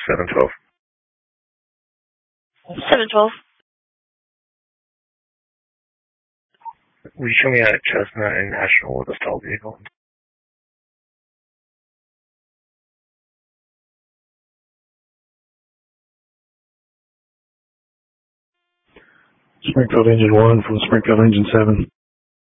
712. 712. Will you show me a Cessna and National with a stalled vehicle? Springfield Engine 1 from Springfield Engine 7.